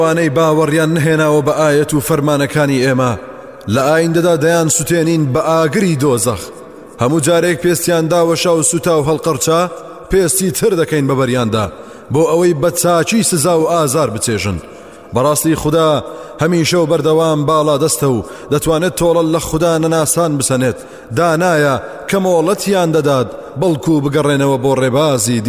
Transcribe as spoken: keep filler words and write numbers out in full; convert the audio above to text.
وانەی باوەڕیان نهێناوە بە ئایەت و فەرمانەکانی ئێمە لە ئایندەدا دەیان سوتێنین بە ئاگری دۆزەخ هەموو جارێک پێستیان داوەشا و سوتا و هەڵقەرچا پێستی تر دەکەین بە بەریاندا بۆ ئەوەی بە چاچی سزا و ئازار بچێژن بەڕاستی خوددا هەمیشە و بەردەوام باڵا دەستە و دەتوانێت تۆڵە لە خوددا نەناسان بسەنێت دانایە کە مۆڵەتیان دەدات بەڵکو بگەڕێنەوە بۆ ڕێبازی